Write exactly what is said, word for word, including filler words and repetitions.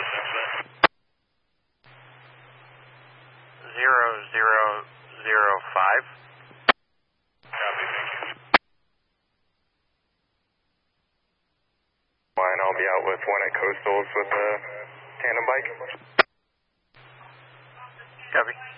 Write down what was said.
Zero zero zero five. Copy, thank you. Fine, I'll be out with one at Coastals with a tandem bike. Copy.